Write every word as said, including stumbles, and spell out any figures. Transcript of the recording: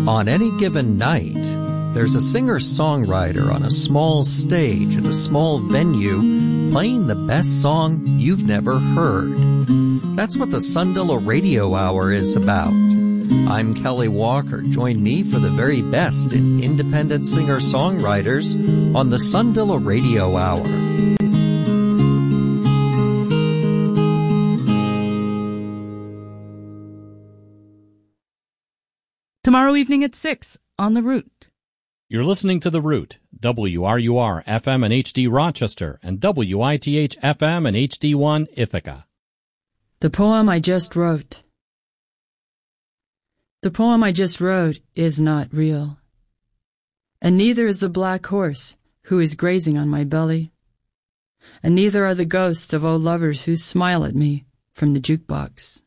On any given night, there's a singer-songwriter on a small stage at a small venue playing the best song you've never heard. That's what the Sundilla Radio Hour is about. I'm Kelly Walker. Join me for the very best in independent singer-songwriters on the Sundilla Radio Hour. Tomorrow evening at six on The Root. You're listening to The Root, W R U R F M and H D Rochester, and W I T H F M and H D one Ithaca. The poem I just wrote. The poem I just wrote is not real, and neither is the black horse who is grazing on my belly, and neither are the ghosts of old lovers who smile at me from the jukebox.